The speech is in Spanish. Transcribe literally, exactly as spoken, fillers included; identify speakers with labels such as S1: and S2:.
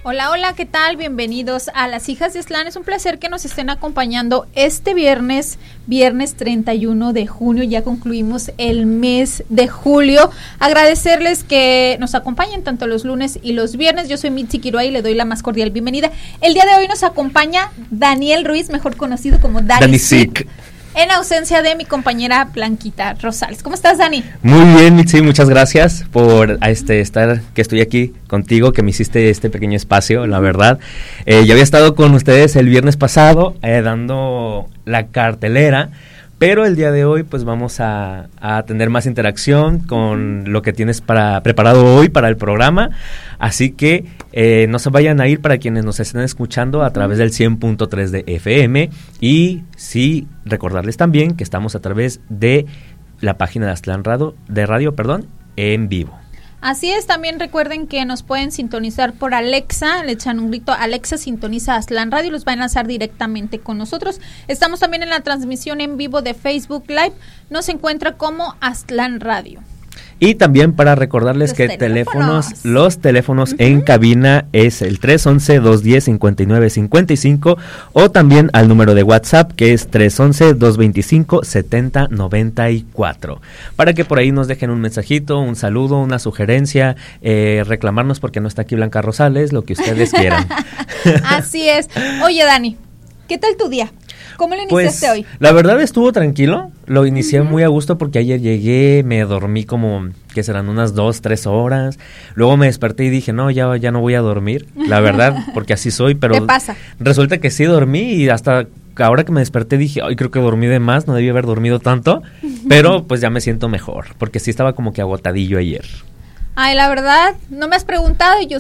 S1: Hola, hola, ¿qué tal? Bienvenidos a Las Hijas de Aztlán. Es un placer que nos estén acompañando este viernes, viernes treinta y uno de junio. Ya concluimos el mes de julio. Agradecerles que nos acompañen tanto los lunes y los viernes. Yo soy Mitzi Quiroa y le doy la más cordial bienvenida. El día de hoy nos acompaña Daniel Ruiz, mejor conocido como Dani,
S2: Dani Sick,
S1: en ausencia de mi compañera Blanquita Rosales. ¿Cómo estás, Dani?
S2: Muy bien, Mitzi, muchas gracias por este estar, que estoy aquí contigo, que me hiciste este pequeño espacio, la verdad. Eh, yo había estado con ustedes el viernes pasado, eh, dando la cartelera, pero el día de hoy pues vamos a, a tener más interacción con lo que tienes para preparado hoy para el programa, así que eh, no se vayan a ir para quienes nos estén escuchando a través del cien punto tres de F M, y sí recordarles también que estamos a través de la página de Aztlán Radio, de radio, perdón, en vivo.
S1: Así es, también recuerden que nos pueden sintonizar por Alexa, le echan un grito, Alexa sintoniza Aztlán Radio, los va a enlazar directamente con nosotros. Estamos también en la transmisión en vivo de Facebook Live, nos encuentra como Aztlán Radio.
S2: Y también para recordarles los que teléfonos, teléfonos los teléfonos uh-huh. en cabina es el tres once, dos diez, cincuenta y nueve cincuenta y cinco, o también al número de WhatsApp que es tres once, dos veinticinco, setenta noventa y cuatro, para que por ahí nos dejen un mensajito, un saludo, una sugerencia, eh, reclamarnos porque no está aquí Blanca Rosales, lo que ustedes quieran.
S1: Así es. Oye, Dani, ¿qué tal tu día? ¿Cómo lo iniciaste
S2: pues,
S1: hoy?
S2: La verdad estuvo tranquilo, lo inicié uh-huh. muy a gusto porque ayer llegué, me dormí como, que serán unas dos, tres horas, luego me desperté y dije, no, ya, ya no voy a dormir, la verdad, porque así soy, pero
S1: ¿qué pasa?
S2: Resulta que sí dormí y hasta ahora que me desperté dije, ay, creo que dormí de más, no debí haber dormido tanto, pero pues ya me siento mejor, porque sí estaba como que agotadillo ayer.
S1: Ay, la verdad, no me has preguntado y yo